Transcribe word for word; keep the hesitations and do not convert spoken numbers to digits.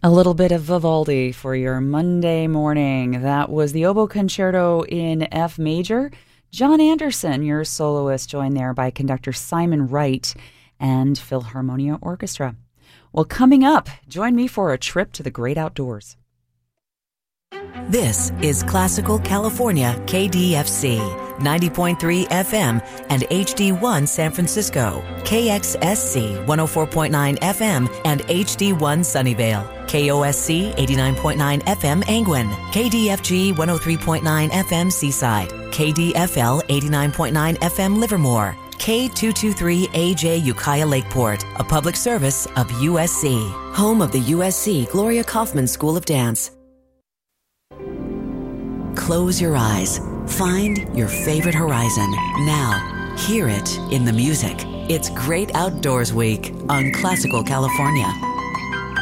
A little bit of Vivaldi for your Monday morning. That was the Oboe Concerto in F major. John Anderson, your soloist, joined there by conductor Simon Wright and Philharmonia Orchestra. Well, coming up, join me for a trip to the great outdoors. This is Classical California K D F C, ninety point three F M and H D one San Francisco, K X S C one oh four point nine F M and H D one Sunnyvale, K O S C eighty-nine point nine F M Angwin, K D F G one oh three point nine F M Seaside, K D F L eighty-nine point nine F M Livermore, K two twenty-three A J Ukiah Lakeport, a public service of U S C, home of the U S C Gloria Kaufman School of Dance. Close your eyes. Find your favorite horizon. Now, hear it in the music. It's Great Outdoors Week on Classical California.